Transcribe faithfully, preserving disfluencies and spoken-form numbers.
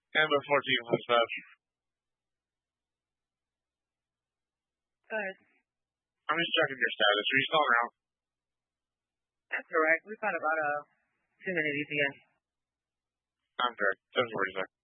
Amber fourteen was that. Good. I'm just checking your status. Are you still around? That's all right. We've got about uh, two minutes again. I'm good. seven forty-six.